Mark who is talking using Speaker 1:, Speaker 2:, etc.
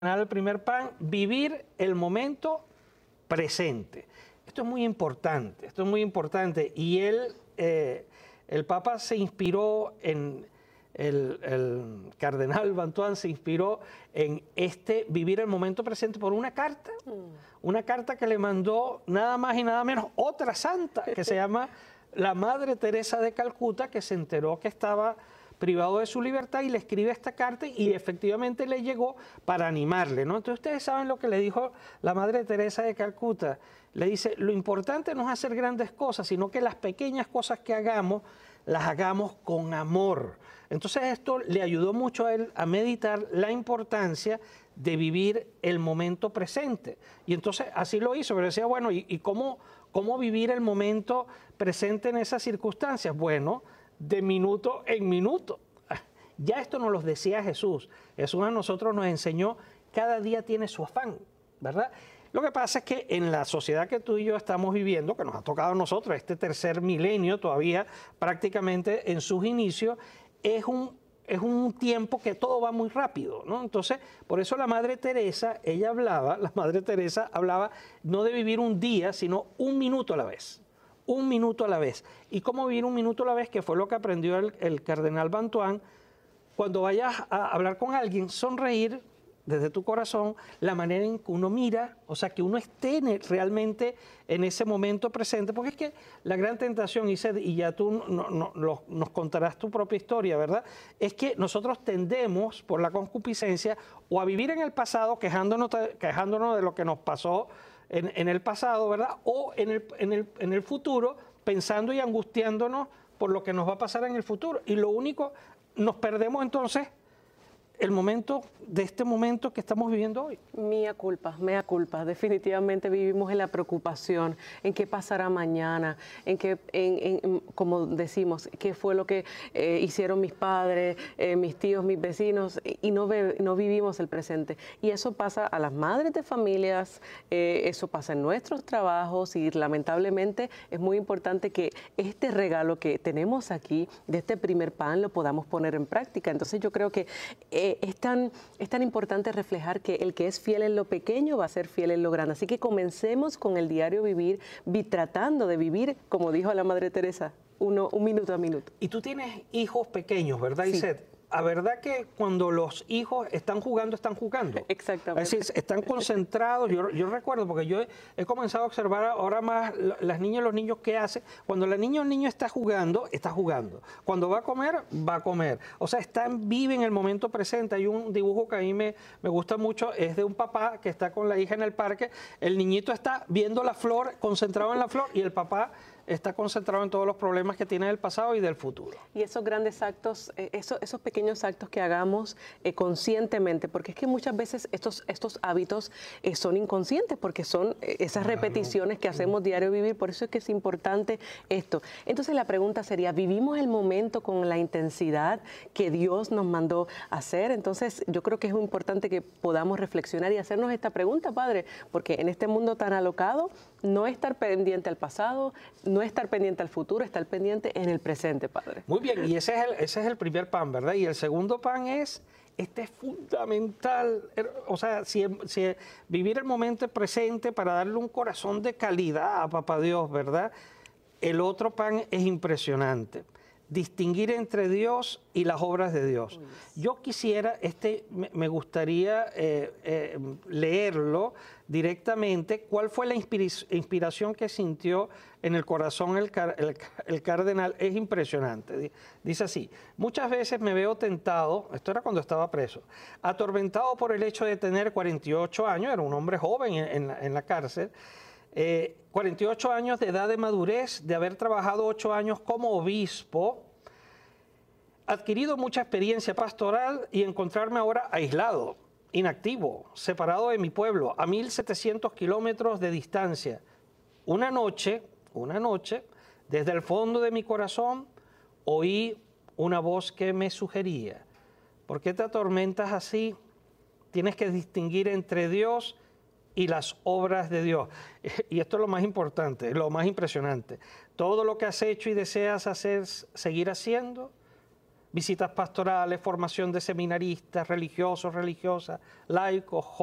Speaker 1: el primer pan, vivir el momento presente. Esto es muy importante, y el Papa se inspiró en, el cardenal Bantuán se inspiró en vivir el momento presente por una carta que le mandó nada más y nada menos otra santa que se llama la Madre Teresa de Calcuta, que se enteró que estaba privado de su libertad y le escribe esta carta y efectivamente le llegó para animarle, ¿no? Entonces ustedes saben lo que le dijo la Madre Teresa de Calcuta. Le dice, lo importante no es hacer grandes cosas, sino que las pequeñas cosas que hagamos, las hagamos con amor. Entonces esto le ayudó mucho a él a meditar la importancia de vivir el momento presente. Y entonces así lo hizo, pero decía, bueno, ¿y cómo vivir el momento presente en esas circunstancias? Bueno, de minuto en minuto. Ya esto nos lo decía Jesús. Jesús a nosotros nos enseñó, cada día tiene su afán, ¿verdad? Lo que pasa es que en la sociedad que tú y yo estamos viviendo, que nos ha tocado a nosotros, este tercer milenio todavía prácticamente en sus inicios, es un tiempo que todo va muy rápido, ¿no? Entonces, por eso la Madre Teresa hablaba no de vivir un día, sino un minuto a la vez. Un minuto a la vez. ¿Y cómo vivir un minuto a la vez? Que fue lo que aprendió el cardenal Bantuán. Cuando vayas a hablar con alguien, sonreír desde tu corazón, la manera en que uno mira, o sea, que uno esté realmente en ese momento presente, porque es que la gran tentación, y ya tú nos contarás tu propia historia, ¿verdad? Es que nosotros tendemos, por la concupiscencia, o a vivir en el pasado, quejándonos de lo que nos pasó en el pasado, ¿verdad? O en el futuro, pensando y angustiándonos por lo que nos va a pasar en el futuro. Y lo único, nos perdemos entonces el momento de este momento que estamos viviendo hoy.
Speaker 2: Mea culpa. Definitivamente vivimos en la preocupación, en qué pasará mañana, como decimos, qué fue lo que hicieron mis padres, mis tíos, mis vecinos, y no vivimos el presente. Y eso pasa a las madres de familias, eso pasa en nuestros trabajos, y lamentablemente es muy importante que este regalo que tenemos aquí, de este primer pan, lo podamos poner en práctica. Entonces yo creo que es tan importante reflejar que el que es fiel en lo pequeño va a ser fiel en lo grande. Así que comencemos con el diario vivir, tratando de vivir, como dijo la Madre Teresa, un minuto a minuto.
Speaker 1: Y tú tienes hijos pequeños, ¿verdad,
Speaker 2: Sí.
Speaker 1: Iset? ¿A verdad que cuando los hijos están jugando?
Speaker 2: Exactamente.
Speaker 1: Es decir, están concentrados. Yo recuerdo, porque yo he comenzado a observar ahora más las niñas y los niños qué hacen. Cuando la niña o el niño está jugando. Cuando va a comer. O sea, viven el momento presente. Hay un dibujo que a mí me gusta mucho, es de un papá que está con la hija en el parque. El niñito está viendo la flor, concentrado en la flor, y el papá está concentrado en todos los problemas que tiene del pasado y del futuro.
Speaker 2: Y esos grandes actos, esos pequeños actos que hagamos conscientemente, porque es que muchas veces estos hábitos son inconscientes, porque son esas repeticiones que hacemos diario vivir. Por eso es que es importante esto. Entonces la pregunta sería, ¿vivimos el momento con la intensidad que Dios nos mandó hacer? Entonces yo creo que es muy importante que podamos reflexionar y hacernos esta pregunta, Padre, porque en este mundo tan alocado, no estar pendiente al pasado, no estar pendiente al futuro, estar pendiente en el presente, Padre.
Speaker 1: Muy bien, y ese es el primer pan, ¿verdad? Y el segundo pan es fundamental, o sea, vivir el momento presente para darle un corazón de calidad a Papá Dios, ¿verdad? El otro pan es impresionante. Distinguir entre Dios y las obras de Dios. Yo quisiera, me gustaría leerlo directamente. ¿Cuál fue la inspiración que sintió en el corazón el cardenal? Es impresionante. Dice así: muchas veces me veo tentado, esto era cuando estaba preso, atormentado por el hecho de tener 48 años, era un hombre joven en la cárcel, 48 años de edad de madurez, de haber trabajado 8 años como obispo, adquirido mucha experiencia pastoral y encontrarme ahora aislado, inactivo, separado de mi pueblo, a 1.700 kilómetros de distancia. Una noche, desde el fondo de mi corazón, oí una voz que me sugería: ¿por qué te atormentas así? Tienes que distinguir entre Dios y las obras de Dios. Y esto es lo más importante, lo más impresionante. Todo lo que has hecho y deseas seguir haciendo, visitas pastorales, formación de seminaristas, religiosos, religiosas, laicos,